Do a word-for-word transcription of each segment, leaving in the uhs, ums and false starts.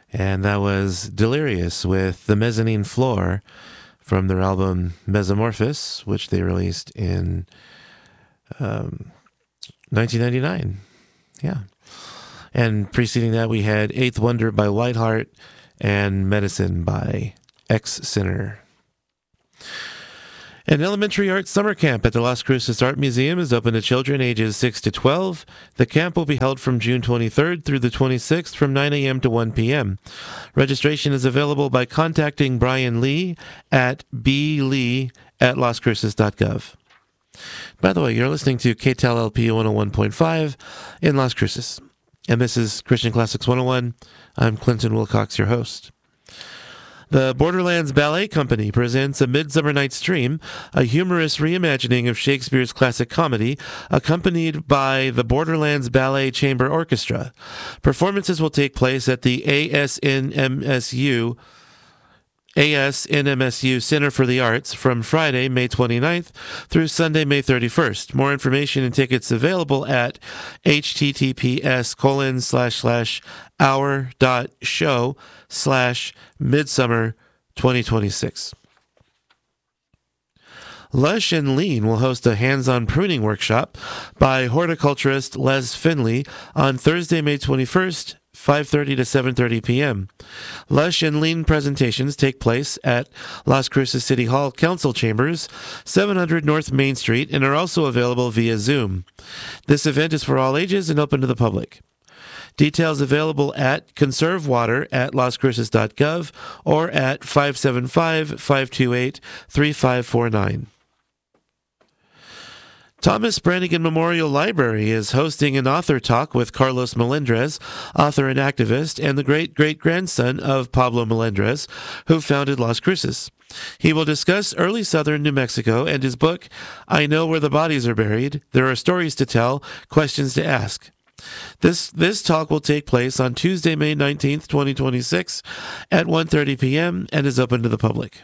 And that was Delirious with The Mezzanine Floor from their album Mesomorphos, which they released in um, nineteen ninety-nine. Yeah. And preceding that, we had Eighth Wonder by Whiteheart and Medicine by X-Sinner. An elementary arts summer camp at the Las Cruces Art Museum is open to children ages six to twelve. The camp will be held from June twenty-third through the twenty-sixth from nine a.m. to one p.m. Registration is available by contacting Brian Lee at b lee at las cruces dot gov. By the way, you're listening to K T L L P one oh one point five in Las Cruces. And this is Christian Classics one oh one. I'm Clinton Wilcox, your host. The Borderlands Ballet Company presents A Midsummer Night's Dream, a humorous reimagining of Shakespeare's classic comedy, accompanied by the Borderlands Ballet Chamber Orchestra. Performances will take place at the A S N M S U A S N M S U Center for the Arts from Friday, May twenty-ninth through Sunday, May thirty-first. More information and tickets available at https colon slash slash hour dot show slash midsummer 2026. Lush and Lean will host a hands-on pruning workshop by horticulturist Les Finley on Thursday, May twenty-first, five thirty to seven thirty p.m. Lush and Lean presentations take place at Las Cruces City Hall Council Chambers, seven hundred North Main Street, and are also available via Zoom. This event is for all ages and open to the public. Details available at conserve water at las cruces dot gov or at five seven five, five two eight, three five four nine. Thomas Brannigan Memorial Library is hosting an author talk with Carlos Melendrez, author and activist, and the great-great-grandson of Pablo Melendrez, who founded Las Cruces. He will discuss early southern New Mexico and his book, I Know Where the Bodies Are Buried. There are stories to tell, questions to ask. This this talk will take place on Tuesday, May nineteenth, twenty twenty-six at one thirty p.m. and is open to the public.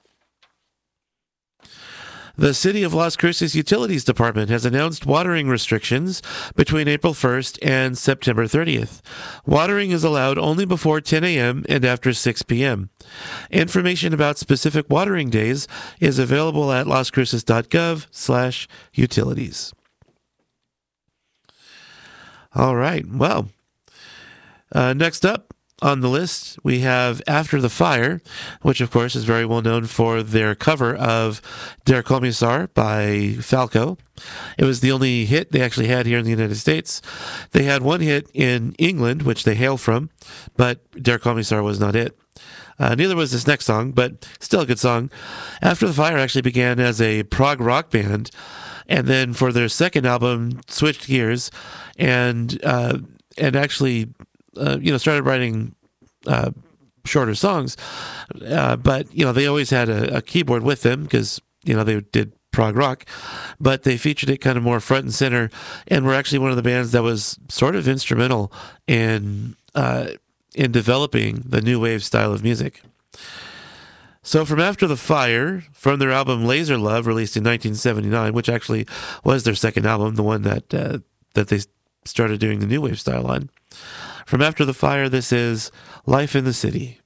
The City of Las Cruces Utilities Department has announced watering restrictions between April first and September thirtieth. Watering is allowed only before ten a.m. and after six p.m. Information about specific watering days is available at las cruces dot gov slash utilities. All right, well, uh, next up on the list, we have After the Fire, which, of course, is very well known for their cover of Der Kommissar by Falco. It was the only hit they actually had here in the United States. They had one hit in England, which they hail from, but Der Kommissar was not it. Uh, neither was this next song, but still a good song. After the Fire actually began as a prog rock band, and then for their second album, switched gears and uh, and actually, uh, you know, started writing uh, shorter songs. Uh, but you know, they always had a, a keyboard with them because you know they did prog rock, but they featured it kind of more front and center, and were actually one of the bands that was sort of instrumental in uh, in developing the new wave style of music. So from After the Fire, from their album Laser Love, released in nineteen seventy-nine, which actually was their second album, the one that uh, that they started doing the new wave style on. From After the Fire, this is Life in the City.